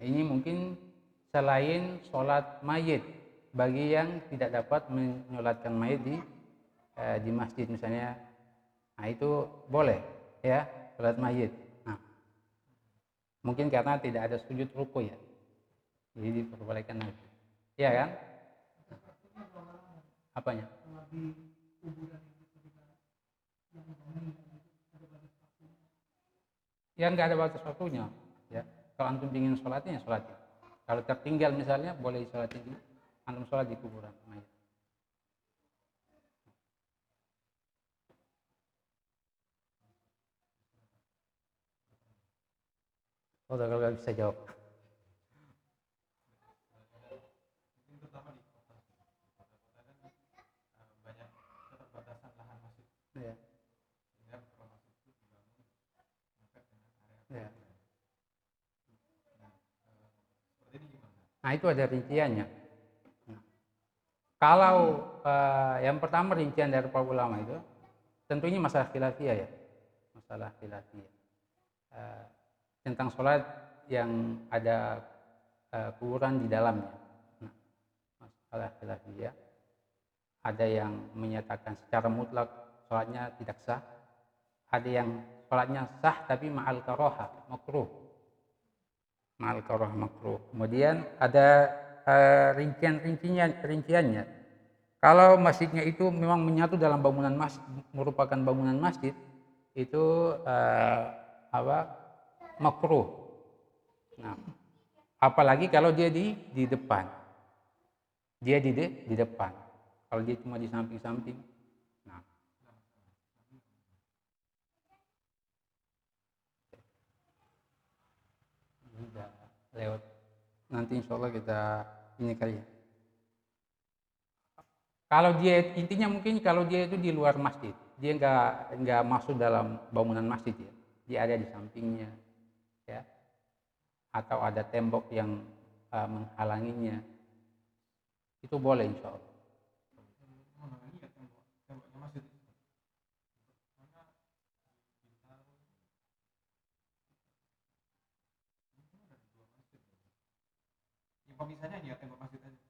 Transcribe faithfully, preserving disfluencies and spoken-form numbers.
ini mungkin selain sholat mayit bagi yang tidak dapat menyolatkan mayit di eh, di masjid misalnya, nah itu boleh ya sholat mayit. Nah, mungkin karena tidak ada sujud ruku ya, jadi diperbolehkan lagi. Iya kan? Apanya? Ya nggak ada batas waktunya. Ya, kalau antum ingin sholatnya, ya sholatin. Kalau tertinggal misalnya, boleh sholatin di antum sholat di kuburan mayat. Oh, kalau nggak bisa jawab. Ya. Ya. Nah itu ada rinciannya. Nah, kalau uh, yang pertama rincian dari para ulama itu, tentunya masalah khilafiyah ya, masalah khilafiyah uh, tentang sholat yang ada uh, kuburan di dalamnya. Nah, masalah khilafiyah, ada yang menyatakan secara mutlak sholatnya tidak sah, ada yang sholatnya sah tapi ma'al karoha, makruh, ma'al karoha makruh. Kemudian ada uh, rincian-rinciannya, rinciannya. Kalau masjidnya itu memang menyatu dalam bangunan masjid, merupakan bangunan masjid, itu uh, apa makruh. Nah, apalagi kalau dia di di depan, dia di de, di depan. Kalau dia cuma di samping-samping, nah sudah lewat. Nanti insya Allah kita ini kali ya. Kalau dia intinya mungkin kalau dia itu di luar masjid, dia nggak nggak masuk dalam bangunan masjid ya, dia ada di sampingnya, ya, atau ada tembok yang uh, menghalanginya, itu boleh insya Allah. Yang pemisahnya hanya tembok masjid aja.